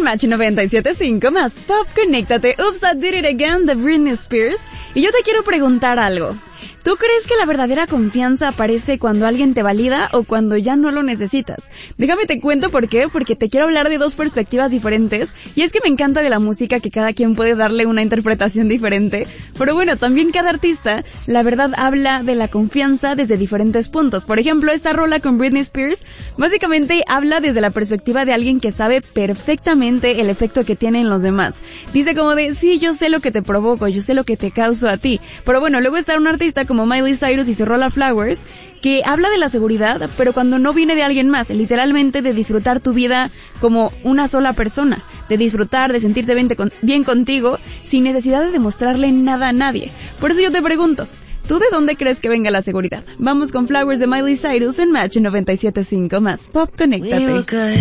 Match 97.5 más Pop, conéctate. Oops, I Did It Again de Britney Spears. Y yo te quiero preguntar algo. ¿Tú crees que la verdadera confianza aparece cuando alguien te valida o cuando ya no lo necesitas? Déjame te cuento por qué, porque te quiero hablar de dos perspectivas diferentes, y es que me encanta de la música que cada quien puede darle una interpretación diferente, pero bueno, también cada artista, la verdad, habla de la confianza desde diferentes puntos. Por ejemplo, esta rola con Britney Spears, básicamente habla desde la perspectiva de alguien que sabe perfectamente el efecto que tiene en los demás. Dice como de, sí, yo sé lo que te provoco, yo sé lo que te causo a ti, pero bueno, luego está un artista como Miley Cyrus y su rola Flowers, que habla de la seguridad, pero cuando no viene de alguien más, literalmente de disfrutar tu vida como una sola persona, de disfrutar, de sentirte bien contigo, sin necesidad de demostrarle nada a nadie. Por eso yo te pregunto, ¿tú de dónde crees que venga la seguridad? Vamos con Flowers de Miley Cyrus en Match 97.5 más Pop, conéctate.